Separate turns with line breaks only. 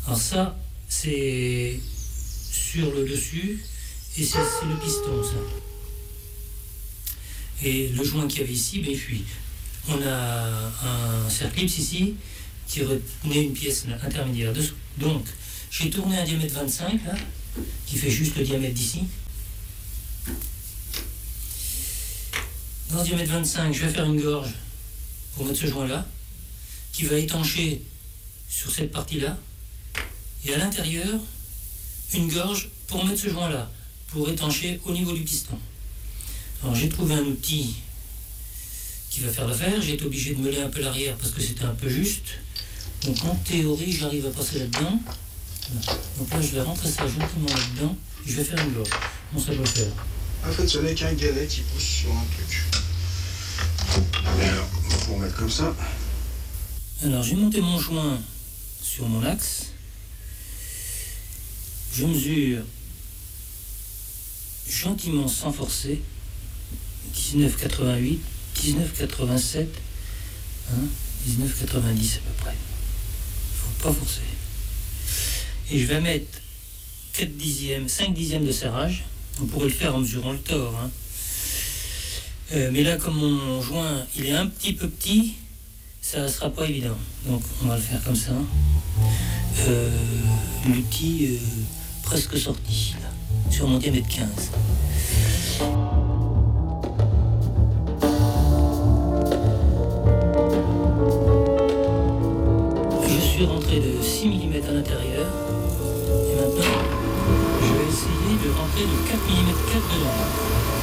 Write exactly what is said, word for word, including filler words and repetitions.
Alors ça, c'est sur le dessus, et c'est, c'est le piston, ça. Et le joint qu'il y avait ici, ben, il fuit. On a un circlips ici, qui retenait une pièce là, intermédiaire dessous. Donc, j'ai tourné un diamètre vingt-cinq, là, qui fait juste le diamètre d'ici. Dans ce diamètre vingt-cinq, je vais faire une gorge pour mettre ce joint-là, qui va étancher sur cette partie-là. Et à l'intérieur, une gorge pour mettre ce joint-là, pour étancher au niveau du piston. Alors j'ai trouvé un outil qui va faire l'affaire. J'ai été obligé de meuler un peu l'arrière parce que c'était un peu juste. Donc en théorie, j'arrive à passer là-dedans. Voilà. Donc là, je vais rentrer ça gentiment là-dedans et je vais faire une gorge. Comment ça doit faire?
En fait, ce n'est qu'un galet qui pousse sur un truc. Et alors, on va pouvoir mettre comme ça.
Alors j'ai monté mon joint sur mon axe. Je mesure gentiment sans forcer dix-neuf virgule quatre-vingt-huit, dix-neuf virgule quatre-vingt-sept, hein, dix-neuf virgule quatre-vingt-dix à peu près. Il ne faut pas forcer. Et je vais mettre quatre dixièmes, cinq dixièmes de serrage. On pourrait le faire en mesurant le tore. Hein. Euh, mais là, comme mon joint il est un petit peu petit, ça ne sera pas évident. Donc on va le faire comme ça. Euh, L'outil euh, presque sorti, là, sur mon diamètre quinze. Je suis rentré de six millimètres à l'intérieur. Et maintenant, je vais essayer de rentrer de quatre millimètres quatre dedans.